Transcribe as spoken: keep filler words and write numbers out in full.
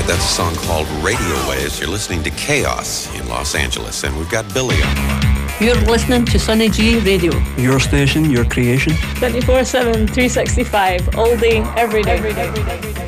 That's a song called Radio Waves. You're listening to Chaos in Los Angeles, and we've got Billy on the line. You're listening to Sunny G Radio. Your station, your creation. twenty-four seven, three sixty-five, all day, every day. Every day. Every day.